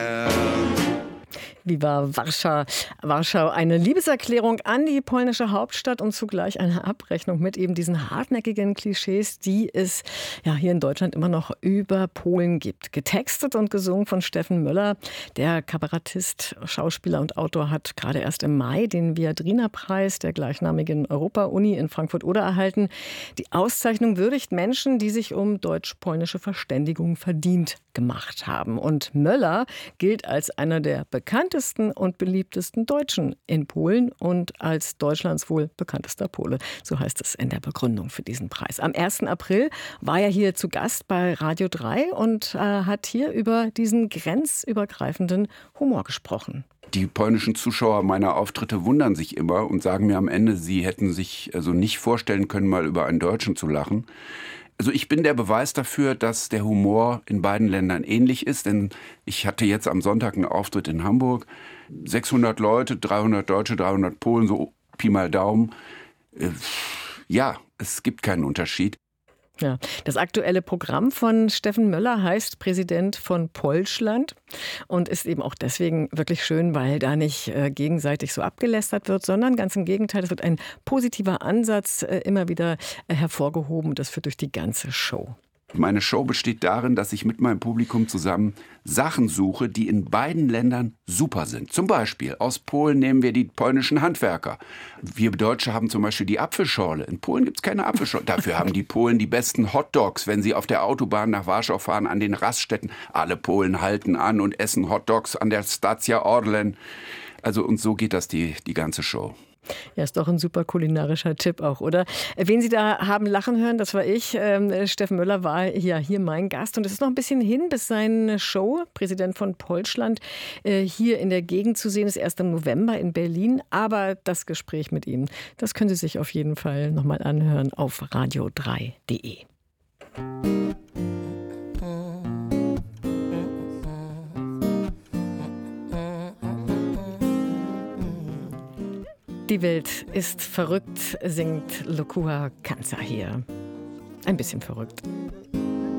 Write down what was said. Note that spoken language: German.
Viva Warschau. Warschau, eine Liebeserklärung an die polnische Hauptstadt und zugleich eine Abrechnung mit eben diesen hartnäckigen Klischees, die es ja hier in Deutschland immer noch über Polen gibt. Getextet und gesungen von Steffen Möller. Der Kabarettist, Schauspieler und Autor hat gerade erst im Mai den Viadrina-Preis der gleichnamigen Europa-Uni in Frankfurt-Oder erhalten. Die Auszeichnung würdigt Menschen, die sich um deutsch-polnische Verständigung verdient gemacht haben. Und Möller gilt als einer der bekanntesten und beliebtesten Deutschen in Polen und als Deutschlands wohl bekanntester Pole. So heißt es in der Begründung für diesen Preis. Am 1. April war er hier zu Gast bei Radio 3 und hat hier über diesen grenzübergreifenden Humor gesprochen. Die polnischen Zuschauer meiner Auftritte wundern sich immer und sagen mir am Ende, sie hätten sich also nicht vorstellen können, mal über einen Deutschen zu lachen. Also ich bin der Beweis dafür, dass der Humor in beiden Ländern ähnlich ist, denn ich hatte jetzt am Sonntag einen Auftritt in Hamburg. 600 Leute, 300 Deutsche, 300 Polen, so Pi mal Daumen. Ja, es gibt keinen Unterschied. Ja, das aktuelle Programm von Steffen Möller heißt Präsident von Polschland und ist eben auch deswegen wirklich schön, weil da nicht gegenseitig so abgelästert wird, sondern ganz im Gegenteil, es wird ein positiver Ansatz immer wieder hervorgehoben und das führt durch die ganze Show. Meine Show besteht darin, dass ich mit meinem Publikum zusammen Sachen suche, die in beiden Ländern super sind. Zum Beispiel aus Polen nehmen wir die polnischen Handwerker. Wir Deutsche haben zum Beispiel die Apfelschorle. In Polen gibt es keine Apfelschorle. Dafür haben die Polen die besten Hotdogs, wenn sie auf der Autobahn nach Warschau fahren, an den Raststätten. Alle Polen halten an und essen Hotdogs an der Stacja Orlen. Also und so geht das die ganze Show. Ja, ist doch ein super kulinarischer Tipp auch, oder? Wen Sie da haben lachen hören, das war ich. Steffen Möller war hier mein Gast. Und es ist noch ein bisschen hin, bis seine Show, Präsident von Polschland, hier in der Gegend zu sehen ist, erst im November in Berlin. Aber das Gespräch mit ihm, das können Sie sich auf jeden Fall nochmal anhören auf radio3.de. Die Welt ist verrückt, singt Lokua Kanza hier. Ein bisschen verrückt.